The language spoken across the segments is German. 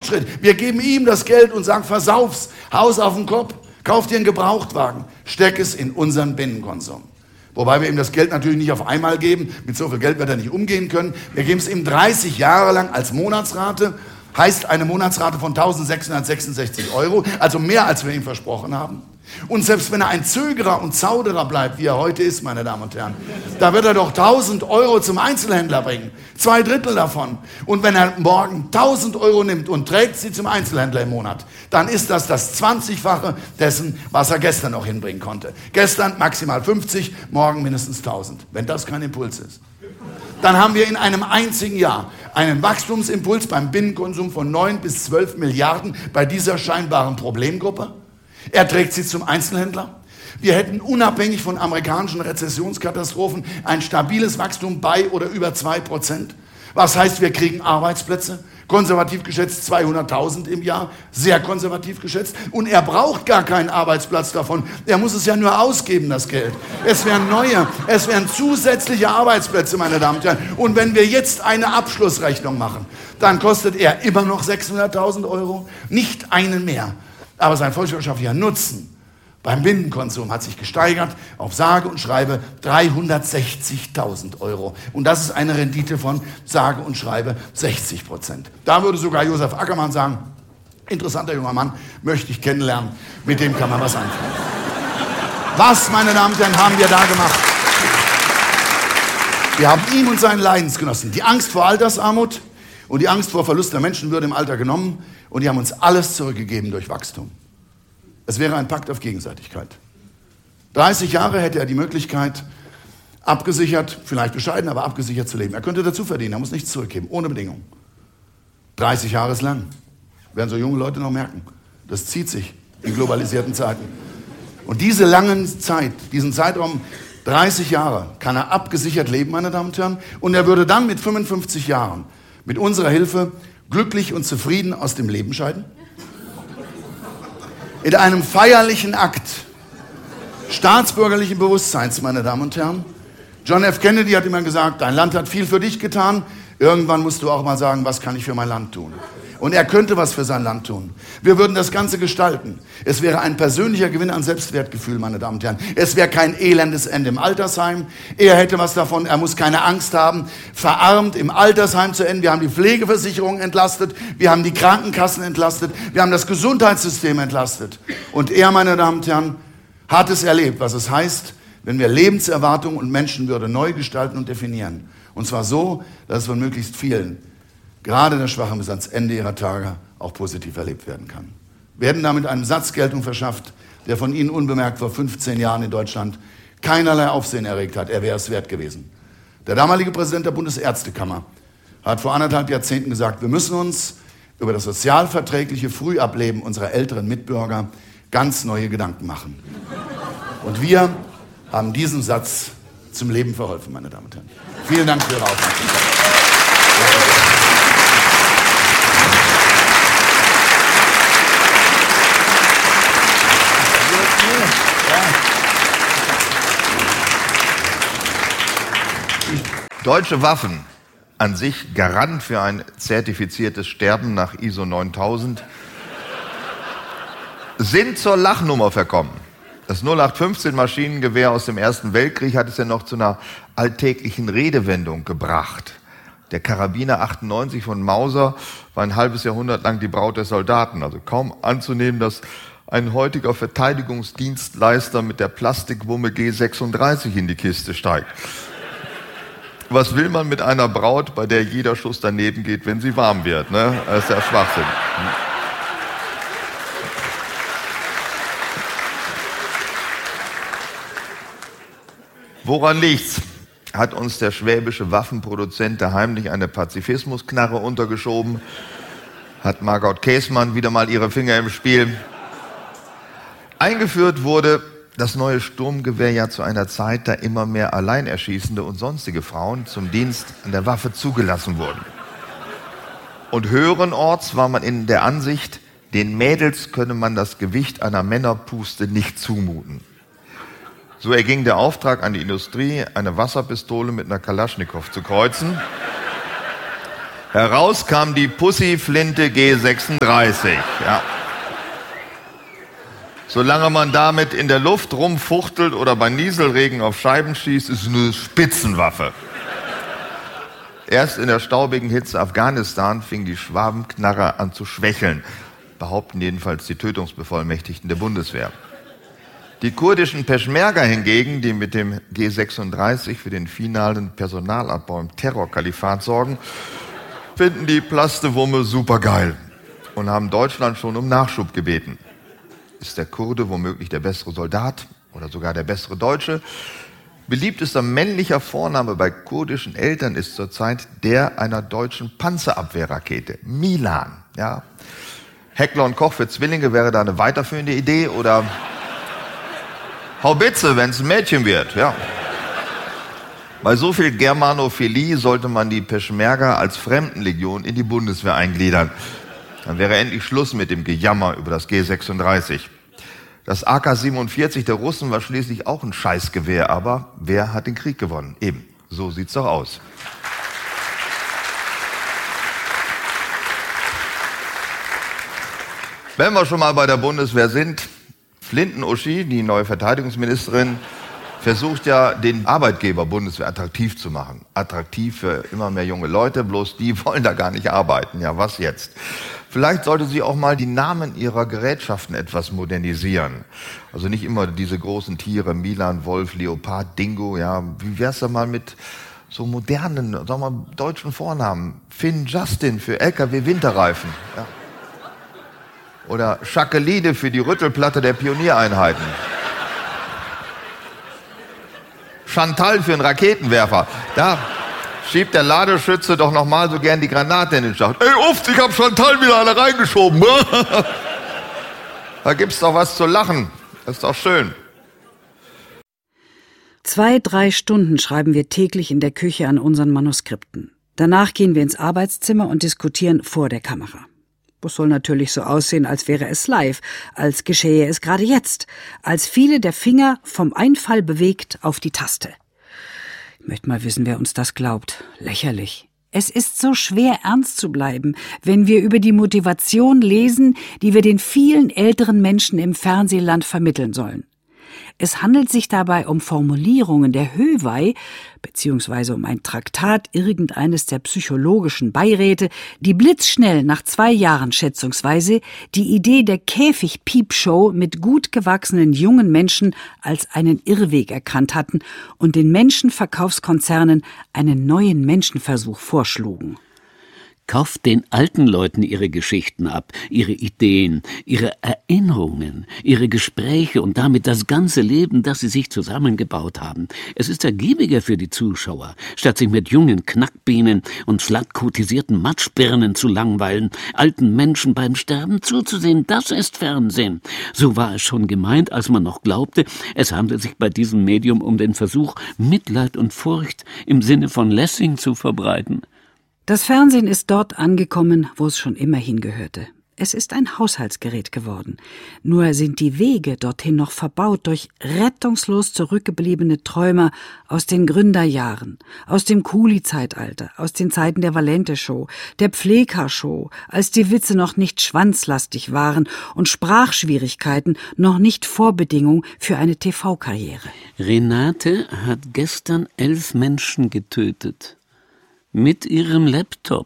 Fortschritt. Wir geben ihm das Geld und sagen, versauf's, Haus auf den Kopf, kauf dir einen Gebrauchtwagen, steck es in unseren Binnenkonsum. Wobei wir ihm das Geld natürlich nicht auf einmal geben. Mit so viel Geld wird er nicht umgehen können. Wir geben es ihm 30 Jahre lang als Monatsrate. Heißt eine Monatsrate von 1.666 €, also mehr als wir ihm versprochen haben. Und selbst wenn er ein Zögerer und Zauderer bleibt, wie er heute ist, meine Damen und Herren, da wird er doch 1.000 € zum Einzelhändler bringen. 2/3 davon. Und wenn er morgen 1.000 € nimmt und trägt sie zum Einzelhändler im Monat, dann ist das 20-fache dessen, was er gestern noch hinbringen konnte. Gestern maximal 50, morgen mindestens 1.000. Wenn das kein Impuls ist. Dann haben wir in einem einzigen Jahr einen Wachstumsimpuls beim Binnenkonsum von 9 bis 12 Milliarden bei dieser scheinbaren Problemgruppe. Er trägt sie zum Einzelhändler. Wir hätten unabhängig von amerikanischen Rezessionskatastrophen ein stabiles Wachstum bei oder über 2%. Was heißt, wir kriegen Arbeitsplätze? Konservativ geschätzt 200.000 im Jahr, sehr konservativ geschätzt. Und er braucht gar keinen Arbeitsplatz davon. Er muss es ja nur ausgeben, das Geld. Es wären neue, es wären zusätzliche Arbeitsplätze, meine Damen und Herren. Und wenn wir jetzt eine Abschlussrechnung machen, dann kostet er immer noch 600.000 €, nicht einen mehr. Aber sein volkswirtschaftlicher Nutzen beim Binnenkonsum hat sich gesteigert auf sage und schreibe 360.000 €. Und das ist eine Rendite von sage und schreibe 60%. Da würde sogar Josef Ackermann sagen, interessanter junger Mann, möchte ich kennenlernen, mit dem kann man was anfangen. Was, meine Damen und Herren, haben wir da gemacht? Wir haben ihm und seinen Leidensgenossen die Angst vor Altersarmut und die Angst vor Verlust der Menschenwürde im Alter genommen und die haben uns alles zurückgegeben durch Wachstum. Es wäre ein Pakt auf Gegenseitigkeit. 30 Jahre hätte er die Möglichkeit, abgesichert, vielleicht bescheiden, aber abgesichert zu leben. Er könnte dazu verdienen, er muss nichts zurückgeben, ohne Bedingung. 30 Jahre ist lang. Werden so junge Leute noch merken. Das zieht sich in globalisierten Zeiten. Und diese langen Zeit, diesen Zeitraum 30 Jahre, kann er abgesichert leben, meine Damen und Herren. Und er würde dann mit 55 Jahren mit unserer Hilfe glücklich und zufrieden aus dem Leben scheiden. In einem feierlichen Akt staatsbürgerlichen Bewusstseins, meine Damen und Herren. John F. Kennedy hat immer gesagt, dein Land hat viel für dich getan. Irgendwann musst du auch mal sagen, was kann ich für mein Land tun? Und er könnte was für sein Land tun. Wir würden das Ganze gestalten. Es wäre ein persönlicher Gewinn an Selbstwertgefühl, meine Damen und Herren. Es wäre kein elendes Ende im Altersheim. Er hätte was davon, er muss keine Angst haben, verarmt im Altersheim zu enden. Wir haben die Pflegeversicherung entlastet, wir haben die Krankenkassen entlastet, wir haben das Gesundheitssystem entlastet. Und er, meine Damen und Herren, hat es erlebt, was es heißt, wenn wir Lebenserwartung und Menschenwürde neu gestalten und definieren. Und zwar so, dass es von möglichst vielen, gerade der Schwachen bis ans Ende ihrer Tage, auch positiv erlebt werden kann. Wir hätten damit einen Satz Geltung verschafft, der von Ihnen unbemerkt vor 15 Jahren in Deutschland keinerlei Aufsehen erregt hat. Er wäre es wert gewesen. Der damalige Präsident der Bundesärztekammer hat vor 1,5 Jahrzehnten gesagt, wir müssen uns über das sozialverträgliche Frühableben unserer älteren Mitbürger ganz neue Gedanken machen. Und wir haben diesem Satz zum Leben verholfen, meine Damen und Herren. Vielen Dank für Ihre Aufmerksamkeit. Deutsche Waffen, an sich Garant für ein zertifiziertes Sterben nach ISO 9000, sind zur Lachnummer verkommen. Das 0815 Maschinengewehr aus dem Ersten Weltkrieg hat es ja noch zu einer alltäglichen Redewendung gebracht. Der Karabiner 98 von Mauser war ein halbes Jahrhundert lang die Braut der Soldaten. Also kaum anzunehmen, dass ein heutiger Verteidigungsdienstleister mit der Plastikwumme G36 in die Kiste steigt. Was will man mit einer Braut, bei der jeder Schuss daneben geht, wenn sie warm wird? Ne? Das ist ja Schwachsinn. Woran liegt's? Hat uns der schwäbische Waffenproduzent da heimlich eine Pazifismusknarre untergeschoben? Hat Margot Käßmann wieder mal ihre Finger im Spiel? Eingeführt wurde das neue Sturmgewehr ja zu einer Zeit, da immer mehr Alleinerschießende und sonstige Frauen zum Dienst an der Waffe zugelassen wurden. Und höheren Orts war man in der Ansicht, den Mädels könne man das Gewicht einer Männerpuste nicht zumuten. So erging der Auftrag an die Industrie, eine Wasserpistole mit einer Kalaschnikow zu kreuzen. Heraus kam die Pussy-Flinte G36. Ja. Solange man damit in der Luft rumfuchtelt oder bei Nieselregen auf Scheiben schießt, ist es eine Spitzenwaffe. Erst in der staubigen Hitze Afghanistan fingen die Schwabenknarrer an zu schwächeln, behaupten jedenfalls die Tötungsbevollmächtigten der Bundeswehr. Die kurdischen Peschmerga hingegen, die mit dem G36 für den finalen Personalabbau im Terrorkalifat sorgen, finden die Plastewumme supergeil und haben Deutschland schon um Nachschub gebeten. Ist der Kurde womöglich der bessere Soldat oder sogar der bessere Deutsche? Beliebtester männlicher Vorname bei kurdischen Eltern ist zurzeit der einer deutschen Panzerabwehrrakete, Milan. Ja. Heckler und Koch für Zwillinge wäre da eine weiterführende Idee oder Haubitze, wenn es ein Mädchen wird. Ja. Bei so viel Germanophilie sollte man die Peschmerga als Fremdenlegion in die Bundeswehr eingliedern. Dann wäre endlich Schluss mit dem Gejammer über das G36. Das AK-47 der Russen war schließlich auch ein Scheißgewehr, aber wer hat den Krieg gewonnen? Eben, so sieht's doch aus. Wenn wir schon mal bei der Bundeswehr sind, Flinten-Uschi, die neue Verteidigungsministerin, versucht ja, den Arbeitgeber Bundeswehr attraktiv zu machen. Attraktiv für immer mehr junge Leute, bloß die wollen da gar nicht arbeiten. Ja, was jetzt? Vielleicht sollte sie auch mal die Namen ihrer Gerätschaften etwas modernisieren. Also nicht immer diese großen Tiere, Milan, Wolf, Leopard, Dingo. Ja, wie wär's da mal mit so modernen, sagen wir mal, deutschen Vornamen? Finn Justin für LKW-Winterreifen. Ja. Oder Jacqueline für die Rüttelplatte der Pioniereinheiten. Chantal für einen Raketenwerfer. Da schiebt der Ladeschütze doch noch mal so gern die Granate in den Schacht. Ey, Uft, ich hab Chantal wieder alle reingeschoben. Da gibt's doch was zu lachen. Das ist doch schön. 2-3 Stunden schreiben wir täglich in der Küche an unseren Manuskripten. Danach gehen wir ins Arbeitszimmer und diskutieren vor der Kamera. Das soll natürlich so aussehen, als wäre es live, als geschehe es gerade jetzt, als fiele der Finger vom Einfall bewegt auf die Taste. Ich möchte mal wissen, wer uns das glaubt. Lächerlich. Es ist so schwer, ernst zu bleiben, wenn wir über die Motivation lesen, die wir den vielen älteren Menschen im Fernsehland vermitteln sollen. Es handelt sich dabei um Formulierungen der Höhwei, beziehungsweise um ein Traktat irgendeines der psychologischen Beiräte, die blitzschnell nach 2 Jahren schätzungsweise die Idee der Käfig-Piepshow mit gut gewachsenen jungen Menschen als einen Irrweg erkannt hatten und den Menschenverkaufskonzernen einen neuen Menschenversuch vorschlugen. Kauft den alten Leuten ihre Geschichten ab, ihre Ideen, ihre Erinnerungen, ihre Gespräche und damit das ganze Leben, das sie sich zusammengebaut haben. Es ist ergiebiger für die Zuschauer, statt sich mit jungen Knackbienen und flattkotisierten Matschbirnen zu langweilen, alten Menschen beim Sterben zuzusehen. Das ist Fernsehen. So war es schon gemeint, als man noch glaubte, es handelt sich bei diesem Medium um den Versuch, Mitleid und Furcht im Sinne von Lessing zu verbreiten. Das Fernsehen ist dort angekommen, wo es schon immer hingehörte. Es ist ein Haushaltsgerät geworden. Nur sind die Wege dorthin noch verbaut durch rettungslos zurückgebliebene Träumer aus den Gründerjahren, aus dem Kuli-Zeitalter, aus den Zeiten der Valente-Show, der Pfleger-Show, als die Witze noch nicht schwanzlastig waren und Sprachschwierigkeiten noch nicht Vorbedingung für eine TV-Karriere. Renate hat gestern 11 Menschen getötet. Mit ihrem Laptop.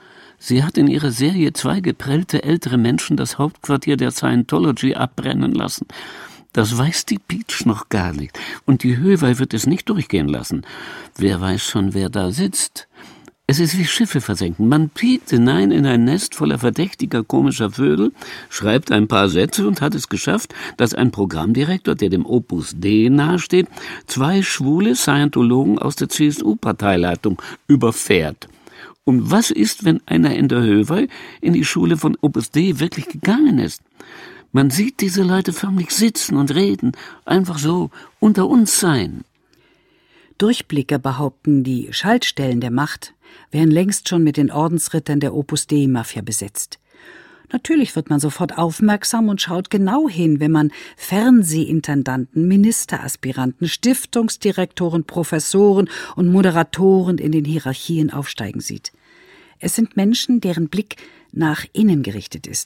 Sie hat in ihrer Serie 2 geprellte ältere Menschen das Hauptquartier der Scientology abbrennen lassen. Das weiß die Peach noch gar nicht. Und die Höhwei wird es nicht durchgehen lassen. Wer weiß schon, wer da sitzt? Es ist wie Schiffe versenken. Man piekt hinein in ein Nest voller verdächtiger, komischer Vögel, schreibt ein paar Sätze und hat es geschafft, dass ein Programmdirektor, der dem Opus Dei nahesteht, 2 schwule Scientologen aus der CSU-Parteileitung überfährt. Und was ist, wenn einer in der Höhwei in die Schule von Opus Dei wirklich gegangen ist? Man sieht diese Leute förmlich sitzen und reden, einfach so unter uns sein. Durchblicke behaupten, die Schaltstellen der Macht wären längst schon mit den Ordensrittern der Opus Dei-Mafia besetzt. Natürlich wird man sofort aufmerksam und schaut genau hin, wenn man Fernsehintendanten, Ministeraspiranten, Stiftungsdirektoren, Professoren und Moderatoren in den Hierarchien aufsteigen sieht. Es sind Menschen, deren Blick nach innen gerichtet ist.